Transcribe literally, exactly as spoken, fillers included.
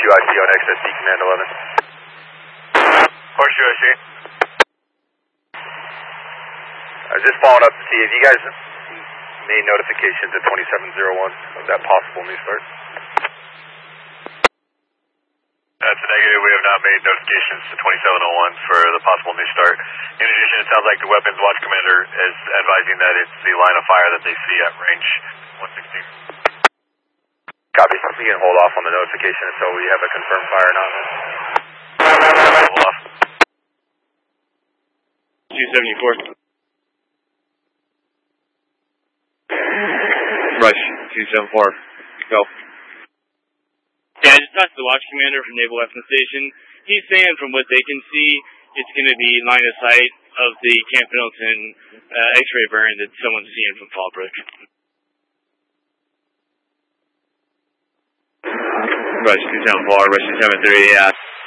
I C on X S D Command eleven. Horseshoe I C. I was just following up to see if you guys made notifications at twenty-seven oh one of that possible new start. That's a negative. We have not made notifications to twenty-seven oh one for the possible new start. In addition, it sounds like the Weapons Watch Commander is advising that it's the line of fire that they see at range one sixteen. Copy. We can hold off on the notification until we have a confirmed fire or not. Hold off. two seventy-four. Rush, two seventy-four. Go. Yeah, I just talked to the watch commander from Naval Weapons Station. He's saying from what they can see, it's going to be line of sight of the Camp Pendleton uh, X-ray burn that someone's seeing from Fallbrook. Rush two seventy-four, Rush two seventy-three, yeah.